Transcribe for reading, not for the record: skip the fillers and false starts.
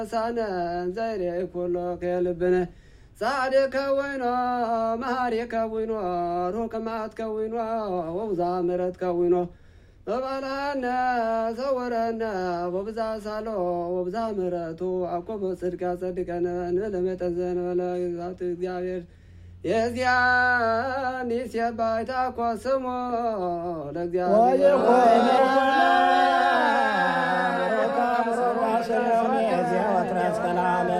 ሳነ ዘይሬ ኩሎ ከልብነ ጻድከ ወይኖ መሐሪከ ወይኖ ሩቅማትከ ወይኖ ወብዛ ምሕረትከ ወይኖ በባላነ ሰወረነ ወብዛ ሳሎ ወብዛ ምሕረቱ አቆበ ጽድቅ ያጸድቀነ ለመጠዘን ወለዛት እግዚአብሔር የዚያን ይሴባይታ ኮስሞ ለእግዚአብሔር ወይኔ